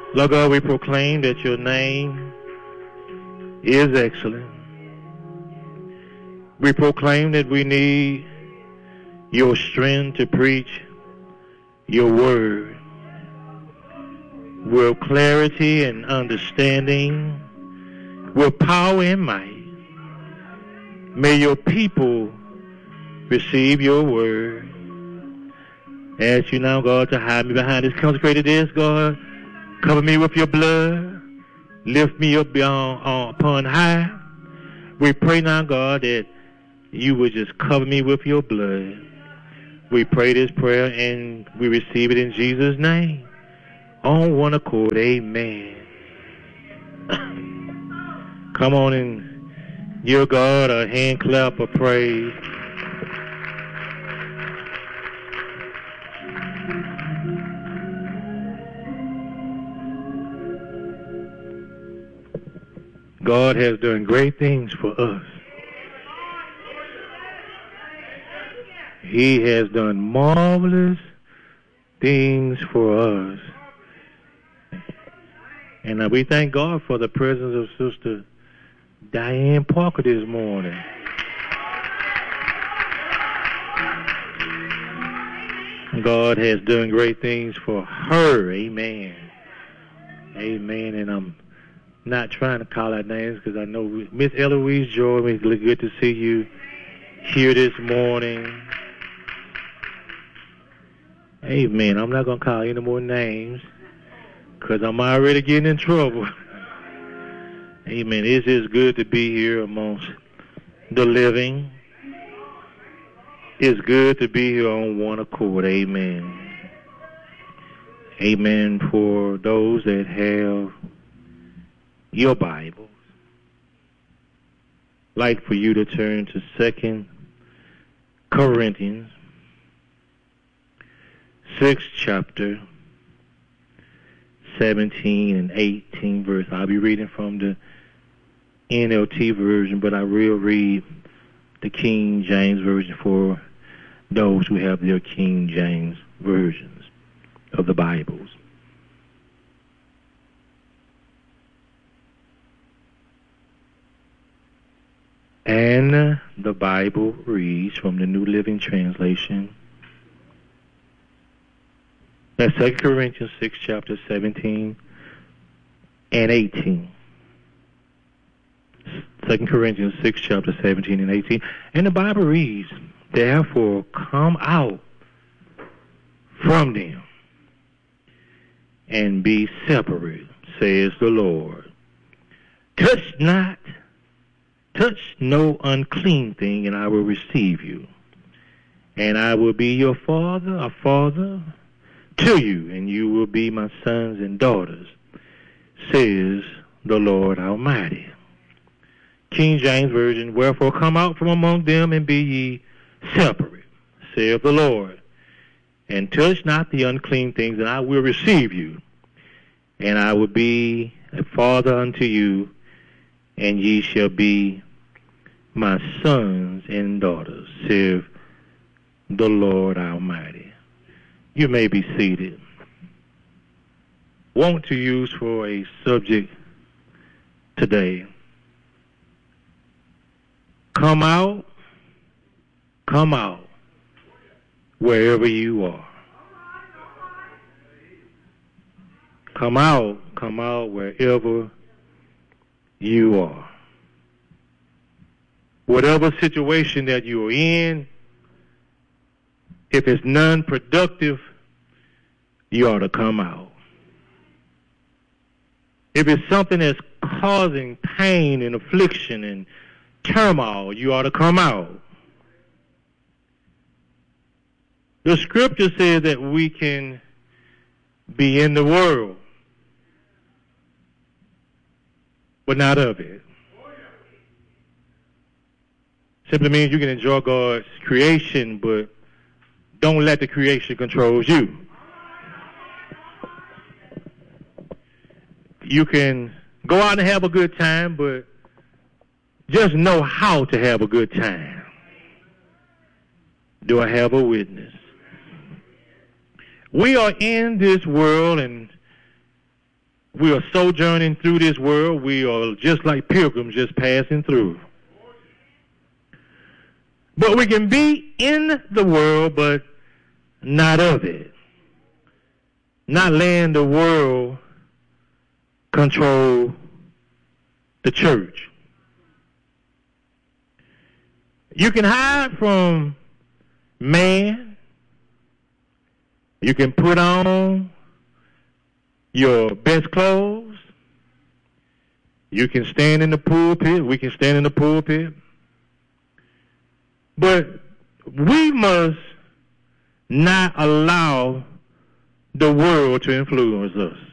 Lord God, we proclaim that your name is excellent. We proclaim that we need your strength to preach your word with clarity and understanding, with power and might. May your people receive your word. I ask you now, God, to hide me behind this consecrated desk, God. Cover me with your blood. Lift me up upon high. We pray now, God, that you would just cover me with your blood. We pray this prayer and we receive it in Jesus' name. On one accord, amen. Come on and give God a hand clap of praise. God has done great things for us. He has done marvelous things for us. And we thank God for the presence of Sister Diane Parker this morning. God has done great things for her. Amen. Amen. And I'm not trying to call out names because I know Miss Eloise Jordan, it's good to see you here this morning. Amen. I'm not going to call any more names because I'm already getting in trouble. Amen. It's just good to be here amongst the living. It's good to be here on one accord. Amen. Amen. For those that have your Bibles, I'd like for you to turn to 2 Corinthians, 6th chapter, 17 and 18 verse. I'll be reading from the NLT version, but I will read the King James version for those who have their King James versions of the Bibles. And the Bible reads from the New Living Translation. That's 2 Corinthians 6, chapter 17 and 18. 2 Corinthians 6, chapter 17 and 18. And the Bible reads, therefore come out from them and be separate, says the Lord. Touch no unclean thing, and I will receive you. And I will be your father, a father to you, and you will be my sons and daughters, says the Lord Almighty. King James Version, wherefore come out from among them and be ye separate, saith the Lord, and touch not the unclean things, and I will receive you. And I will be a father unto you, and ye shall be my sons and daughters, saith the Lord Almighty. You may be seated. Want to use for a subject today. Come out, wherever you are. Come out wherever you are. Whatever situation that you are in, if it's non-productive, you ought to come out. If it's something that's causing pain and affliction and turmoil, you ought to come out. The scripture says that we can be in the world, but not of it. Simply means you can enjoy God's creation, but don't let the creation control you. You can go out and have a good time, but just know how to have a good time. Do I have a witness? We are in this world, and We are sojourning through this world. We are just like pilgrims just passing through. But we can be in the world, but not of it. Not letting the world control the church. You can hide from man. You can put on your best clothes. You can stand in the pulpit. We can stand in the pulpit. But we must not allow the world to influence us.